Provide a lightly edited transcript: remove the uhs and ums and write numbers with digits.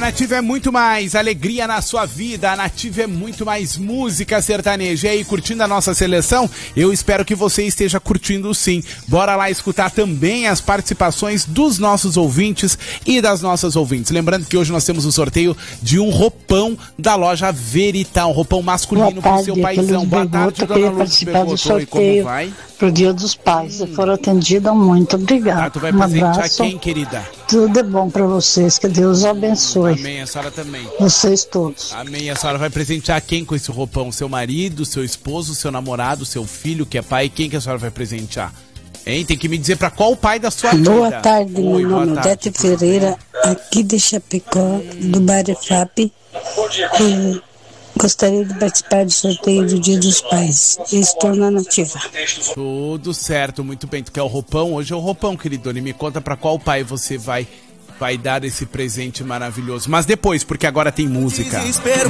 Nativa é muito mais alegria na sua vida, a Nativa é muito mais música sertaneja. E aí, curtindo a nossa seleção? Eu espero que você esteja curtindo sim. Bora lá escutar também as participações dos nossos ouvintes e das nossas ouvintes. Lembrando que hoje nós temos o sorteio de um roupão da loja Veritão, um roupão masculino pro seu paizão. Boa tarde, dona Luz Bergotto. E como vai? Pro Dia dos Pais, e foram atendidas, muito obrigada. Tu vai presentear quem, querida? Tudo é bom pra vocês, que Deus abençoe. Amém, a senhora também. Vocês todos. Amém, a senhora vai presentear quem com esse roupão? Seu marido, seu esposo, seu namorado, seu filho que é pai? Quem que a senhora vai presentear? Hein? Tem que me dizer pra qual pai da sua vida. Boa tarde, meu nome é Odete Ferreira, aqui de Chapecó, do bairro FAP. Gostaria de participar do sorteio do Dia dos Pais. Estou na Nativa. Tudo certo, muito bem. Tu quer o roupão? Hoje é o roupão, queridona. E me conta pra qual pai você vai dar esse presente maravilhoso. Mas depois, porque agora tem música.